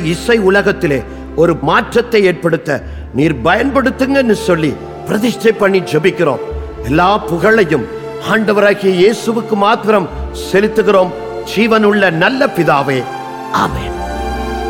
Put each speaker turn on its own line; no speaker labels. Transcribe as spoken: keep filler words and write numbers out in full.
இசை உலகத்திலே ஒரு மாற்றத்தை ஏற்படுத்த நீர் பயன்படுத்துங்கன்னு சொல்லி பிரதிஷ்டை பண்ணி ஜெபிக்கிறோம். எல்லா புகழையும் ஆண்டவராகிய இயேசுவுக்கு மாத்திரம் செலுத்துகிறோம். ஜீவனுள்ள நல்ல பிதாவே, ஆமென்.